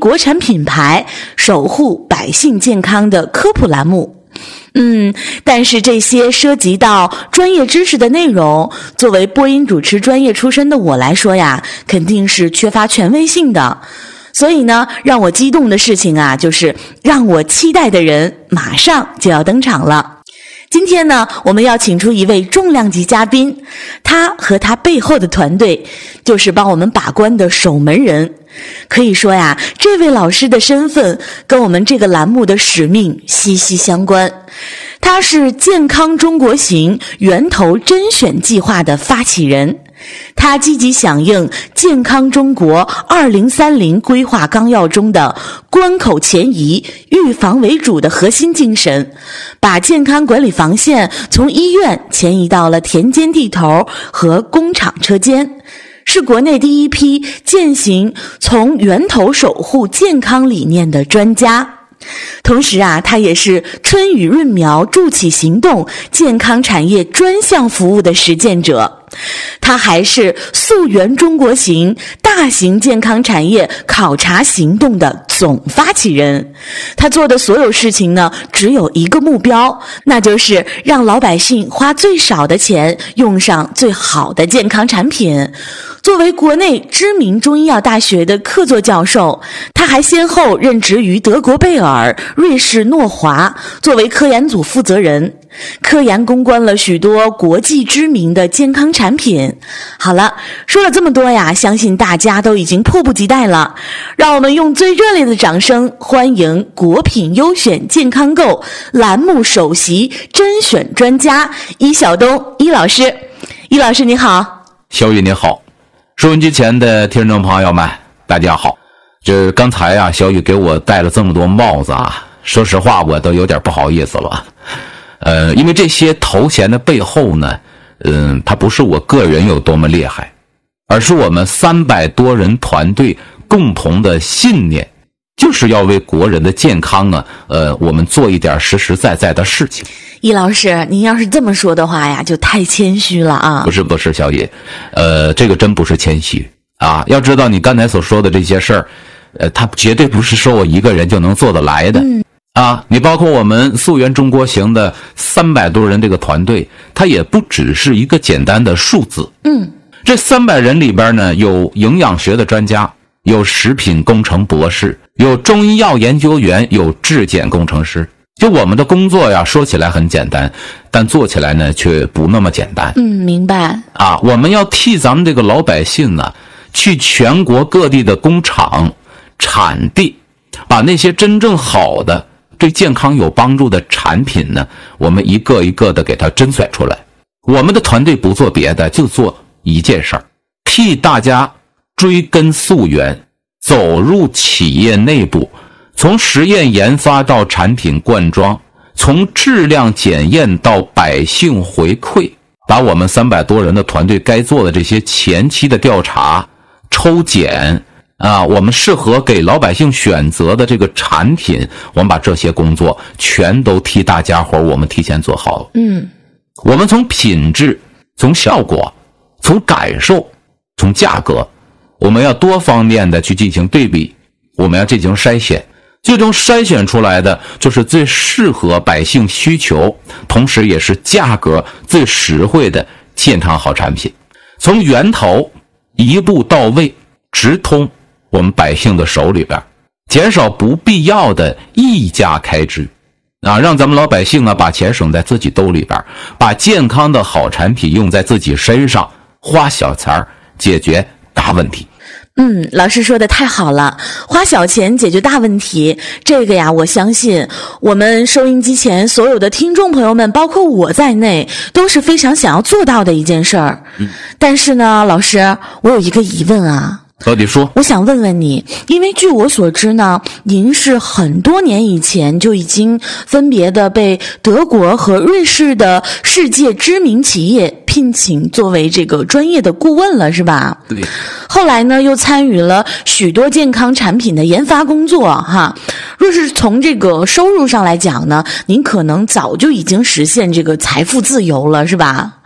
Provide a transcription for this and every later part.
国产品牌，守护百姓健康的科普栏目。但是这些涉及到专业知识的内容，作为播音主持专业出身的我来说呀，肯定是缺乏权威性的。所以呢，让我激动的事情啊，就是让我期待的人马上就要登场了。今天呢，我们要请出一位重量级嘉宾，他和他背后的团队就是帮我们把关的守门人。可以说呀，这位老师的身份跟我们这个栏目的使命息息相关。他是健康中国行源头甄选计划的发起人，他积极响应健康中国2030规划纲要中的关口前移、预防为主的核心精神，把健康管理防线从医院前移到了田间地头和工厂车间，是国内第一批践行从源头守护健康理念的专家。同时啊，他也是春雨润苗助企行动健康产业专项服务的实践者。他还是溯源中国行大型健康产业考察行动的总发起人。他做的所有事情呢，只有一个目标，那就是让老百姓花最少的钱用上最好的健康产品。作为国内知名中医药大学的客座教授，他还先后任职于德国贝尔、瑞士诺华，作为科研组负责人。科研攻关了许多国际知名的健康产品。好了，说了这么多呀，相信大家都已经迫不及待了。让我们用最热烈的掌声欢迎国品优选健康购栏目首席甄选专家伊晓东伊老师。伊老师你好。 小雨你好，收音机前的听众朋友们大家好。这刚才啊，小雨给我戴了这么多帽子啊，说实话我都有点不好意思了。因为这些头衔的背后呢，它不是我个人有多么厉害，而是我们300多人团队共同的信念，就是要为国人的健康呢，我们做一点实实在在的事情。 易老师，您要是这么说的话呀，就太谦虚了啊。 不是，小野，这个真不是谦虚啊。要知道你刚才所说的这些事儿，它绝对不是说我一个人就能做得来的。你包括我们溯源中国行的300多人这个团队，它也不只是一个简单的数字。这300人里边呢，有营养学的专家，有食品工程博士，有中医药研究员，有质检工程师。就我们的工作呀，说起来很简单，但做起来呢却不那么简单。 明白。 我们要替咱们这个老百姓呢，去全国各地的工厂、产地，把那些真正好的对健康有帮助的产品呢，我们一个一个的给它甄选出来。我们的团队不做别的，就做一件事儿，替大家追根溯源，走入企业内部，从实验研发到产品灌装，从质量检验到百姓回馈，把我们300多人的团队该做的这些前期的调查、抽检我们适合给老百姓选择的这个产品，我们把这些工作全都替大家伙我们提前做好了。我们从品质、从效果、从感受、从价格，我们要多方面的去进行对比，我们要进行筛选，最终筛选出来的就是最适合百姓需求，同时也是价格最实惠的健康好产品。从源头一步到位，直通我们百姓的手里边，减少不必要的溢价开支让咱们老百姓把钱省在自己兜里边，把健康的好产品用在自己身上，花小钱解决大问题。 老师说的太好了，花小钱解决大问题，这个呀，我相信我们收音机前所有的听众朋友们，包括我在内，都是非常想要做到的一件事儿。但是呢，老师，我有一个疑问啊。 到底说？ 我想问问你，因为据我所知呢，您是很多年以前就已经分别的被德国和瑞士的世界知名企业聘请作为这个专业的顾问了，是吧？ 对。 后来呢，又参与了许多健康产品的研发工作哈。若是从这个收入上来讲呢，您可能早就已经实现这个财富自由了，是吧？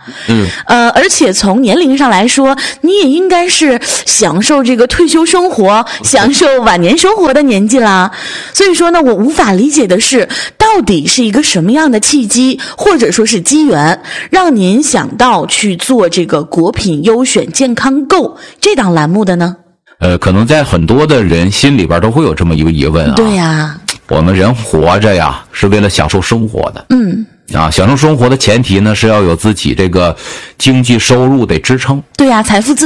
而且从年龄上来说，你也应该是享受这个退休生活、享受晚年生活的年纪啦。所以说呢，我无法理解的是，到底是一个什么样的契机，或者说是机缘，让您想到去做这个果品优选健康购这档栏目的呢？ 可能在很多的人心里边都会有这么一个疑问啊。 对呀， 我们人活着呀，是为了享受生活的。享受生活的前提呢，是要有自己这个经济收入得支撑。 对呀，财富自